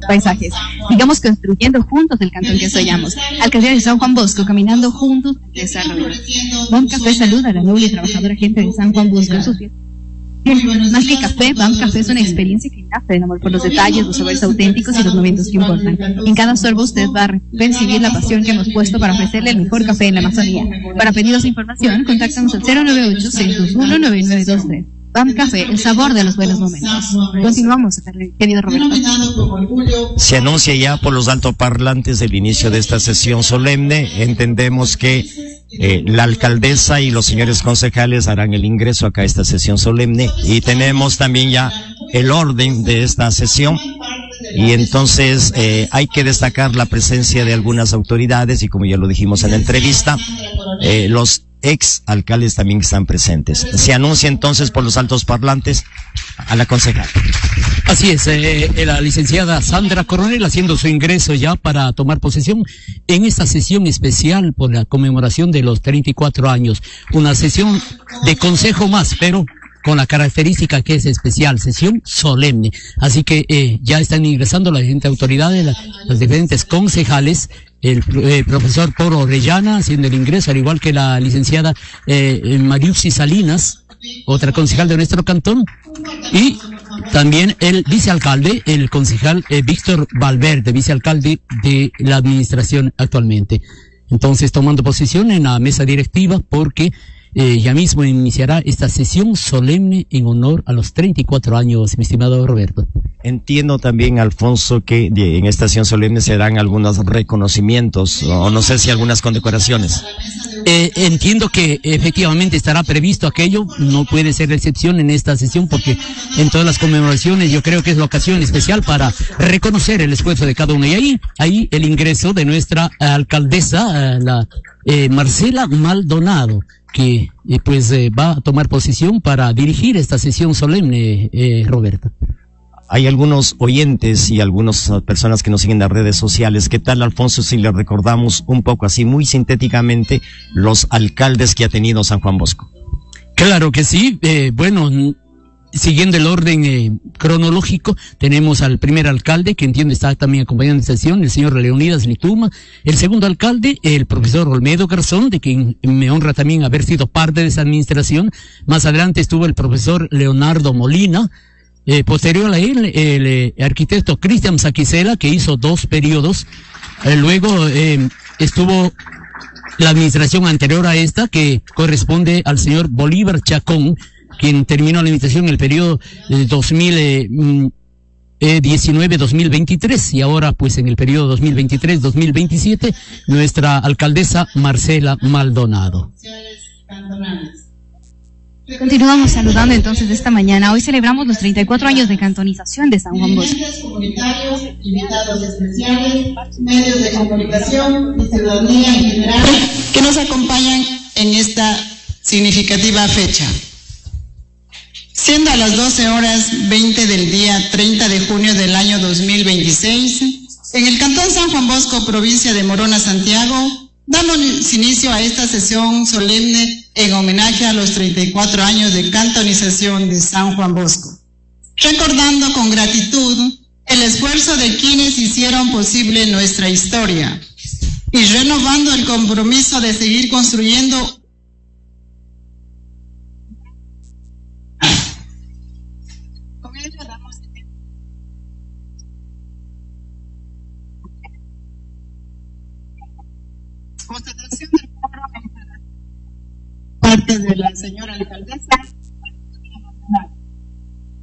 paisajes. Sigamos construyendo juntos el cantón que soñamos. Alcaldía de San Juan Bosco, caminando juntos al desarrollo. BAM Café saluda a la noble y trabajadora gente de San Juan Bosco en sus fiestas. Más que café, BAM Café es una experiencia que nace del amor por los detalles, los sabores auténticos y los momentos que importan. En cada sorbo usted va a percibir la pasión que hemos puesto para ofrecerle el mejor café en la Amazonía. Para pedidos e información, contáctanos al 098-621-9923. BAM Café, el sabor de los buenos momentos. Continuamos, querido Roberto. Se anuncia ya por los altoparlantes el inicio de esta sesión solemne. Entendemos que la alcaldesa y los señores concejales harán el ingreso acá a esta sesión solemne y tenemos también ya el orden de esta sesión. Y entonces hay que destacar la presencia de algunas autoridades y, como ya lo dijimos en la entrevista, los ex alcaldes también están presentes. Se anuncia entonces por los altos parlantes a la concejal. Así es, la licenciada Sandra Coronel haciendo su ingreso ya para tomar posesión en esta sesión especial por la conmemoración de los 34 años. Una sesión de consejo más, pero con la característica que es especial, sesión solemne. Así que ya están ingresando las diferentes autoridades, las diferentes concejales, el profesor Poro Orellana haciendo el ingreso, al igual que la licenciada Mariusi Salinas, otra concejal de nuestro cantón, y también el vicealcalde, el concejal Víctor Valverde, vicealcalde de la administración actualmente. Entonces, tomando posesión en la mesa directiva, porque ya mismo iniciará esta sesión solemne en honor a los 34 años, mi estimado Roberto. Entiendo también, Alfonso, que en esta sesión solemne se darán algunos reconocimientos, o no sé si algunas condecoraciones. Entiendo que efectivamente estará previsto aquello, no puede ser excepción en esta sesión, porque en todas las conmemoraciones yo creo que es la ocasión especial para reconocer el esfuerzo de cada uno. Y ahí el ingreso de nuestra alcaldesa, la Marcela Maldonado, que va a tomar posición para dirigir esta sesión solemne, Roberto. Hay algunos oyentes y algunas personas que nos siguen en las redes sociales. ¿Qué tal, Alfonso, si le recordamos un poco así, muy sintéticamente, los alcaldes que ha tenido San Juan Bosco? Claro que sí. Siguiendo el orden cronológico, tenemos al primer alcalde, que entiendo está también acompañando esta sesión, el señor Leonidas Lituma. El segundo alcalde, el profesor Olmedo Garzón, de quien me honra también haber sido parte de esa administración. Más adelante estuvo el profesor Leonardo Molina. Posterior a él, el arquitecto Cristian Saquicela, que hizo 2 periodos. Luego estuvo la administración anterior a esta, que corresponde al señor Bolívar Chacón, quien terminó la administración en el periodo de 2019-2023, y ahora pues en el periodo 2023-2027, nuestra alcaldesa Marcela Maldonado. Continuamos saludando entonces esta mañana. Hoy celebramos los 34 años de cantonización de San Juan Bosco. Comunitarios, invitados especiales, medios de comunicación y ciudadanía en general que nos acompañan en esta significativa fecha. Siendo a las 12:20 del día 30 de junio del año 2026, en el Cantón San Juan Bosco, provincia de Morona, Santiago, damos inicio a esta sesión solemne en homenaje a los 34 años de cantonización de San Juan Bosco, recordando con gratitud el esfuerzo de quienes hicieron posible nuestra historia y renovando el compromiso de seguir construyendo constatación del parte de la señora alcaldesa.